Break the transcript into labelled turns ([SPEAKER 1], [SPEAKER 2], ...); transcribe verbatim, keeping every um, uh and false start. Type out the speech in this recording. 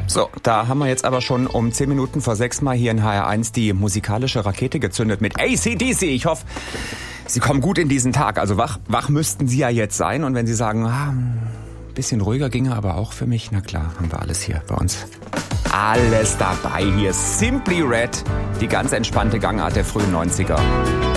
[SPEAKER 1] So, da haben wir jetzt aber schon um zehn Minuten vor sechs Mal hier in H R eins die musikalische Rakete gezündet mit A C D C. Ich hoffe, Sie kommen gut in diesen Tag. Also wach, wach müssten Sie ja jetzt sein. Und wenn Sie sagen, ah, ein bisschen ruhiger ginge aber auch für mich, na klar, haben wir alles hier bei uns. Alles dabei hier. Simply Red, die ganz entspannte Gangart der frühen neunziger.